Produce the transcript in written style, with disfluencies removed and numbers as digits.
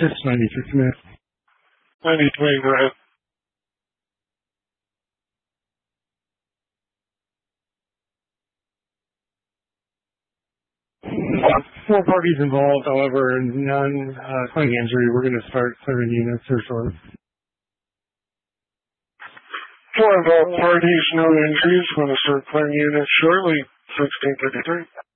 It's 93 command. 93, go ahead. Four parties involved, however, none claiming injury. We're going to start clearing units here shortly. Four involved parties, no injuries. Going to start clearing units shortly. 1633.